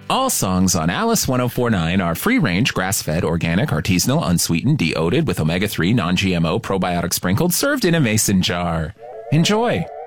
All songs on Alice 1049 are free-range, grass-fed, organic, artisanal, unsweetened, deoded with omega-3, non-GMO, probiotic sprinkled, served in a mason jar. Enjoy!